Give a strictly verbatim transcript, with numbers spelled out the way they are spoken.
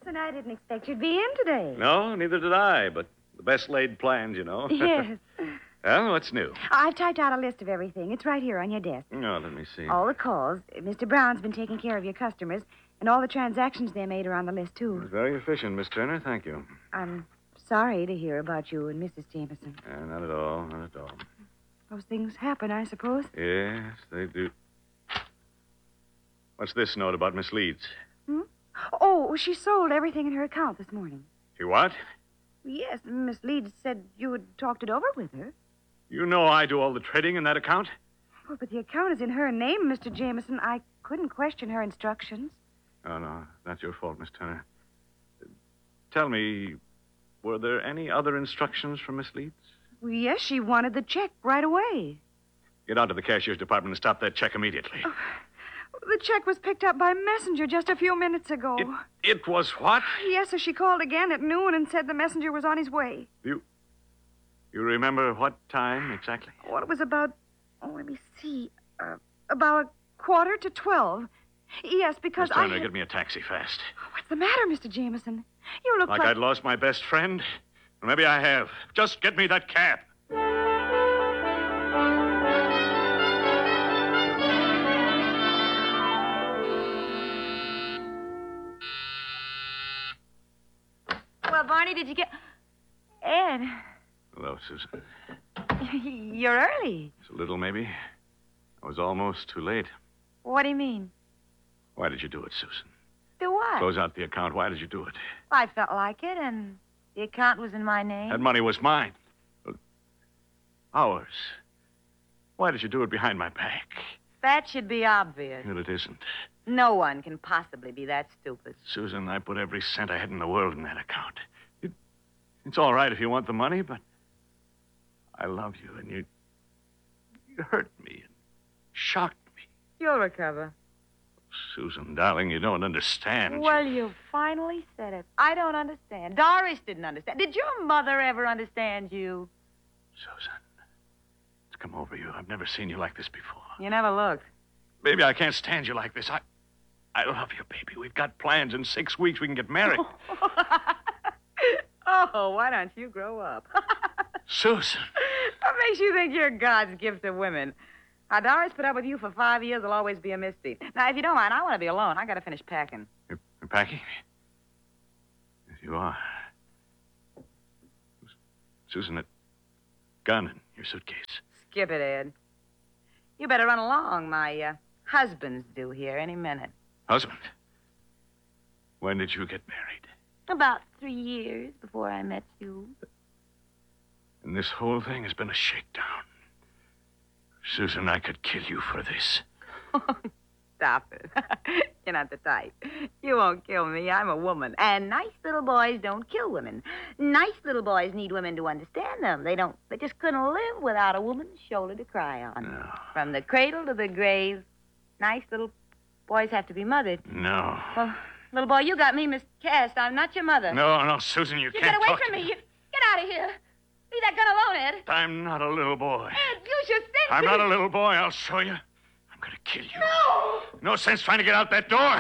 Jameson, I didn't expect you'd be in today. No, neither did I, but the best laid plans, you know. Yes. Well, what's new? I've typed out a list of everything. It's right here on your desk. No, let me see. All the calls. Mister Brown's been taking care of your customers, and all the transactions they made are on the list, too. Very efficient, Miss Turner. Thank you. I'm sorry to hear about you and Missus Jameson. Uh, not at all, not at all. Those things happen, I suppose. Yes, they do. What's this note about Miss Leeds? Hmm? Oh, she sold everything in her account this morning. She what? Yes, Miss Leeds said you had talked it over with her. You know I do all the trading in that account? Well, but the account is in her name, Mister Jameson. I couldn't question her instructions. Oh, no, that's your fault, Miss Turner. Tell me, were there any other instructions from Miss Leeds? Well, yes, she wanted the check right away. Get out to the cashier's department and stop that check immediately. Oh, the check was picked up by messenger just a few minutes ago. It, it was what? Yes, so she called again at noon and said the messenger was on his way. You... You remember what time exactly? Well, it was about... Oh, let me see. Uh, about a quarter to twelve. Yes, because Miss Turner, I... had... get me a taxi fast. What's the matter, Mister Jameson? You look like... like... I'd lost my best friend? Well, maybe I have. Just get me that cab. Well, Barney, did you get... Ed, Hello, Susan. you're early. It's a little, maybe. I was almost too late. What do you mean? Why did you do it, Susan? Do what? Close out the account. Why did you do it? I felt like it, and the account was in my name. That money was mine. Ours. Why did you do it behind my back? That should be obvious. Well, it isn't. No one can possibly be that stupid. Susan, I put every cent I had in the world in that account. It, it's all right if you want the money, but I love you, and you, you hurt me and shocked me. You'll recover. Susan, darling, you don't understand. Well, you finally said it. I don't understand. Doris didn't understand. Did your mother ever understand you? Susan, it's come over you. I've never seen you like this before. You never looked. Baby, I can't stand you like this. I I love you, baby. We've got plans. In six weeks, we can get married. Oh, why don't you grow up? Susan. What makes you think you're God's gift to women? Now, Doris put up with you for five years. Will always be a mystery. Now, if you don't mind, I want to be alone. I got to finish packing. You're, you're packing? Yes, you are. Susan, that gun in your suitcase. Skip it, Ed. You better run along. My uh, husband's due here any minute. Husband? When did you get married? About three years before I met you. And this whole thing has been a shakedown. Susan, I could kill you for this. Stop it. You're not the type. You won't kill me. I'm a woman. And nice little boys don't kill women. Nice little boys need women to understand them. They don't. They just couldn't live without a woman's shoulder to cry on. No. From the cradle to the grave, nice little boys have to be mothered. No. Well, little boy, you got me miscast. I'm not your mother. No, no, Susan, you, You can't get away talk from to me. You, get out of here. Leave that gun alone, Ed. I'm not a little boy. Ed, use your sense. I'm not a little boy. I'll show you. I'm going to kill you. No! No sense trying to get out that door.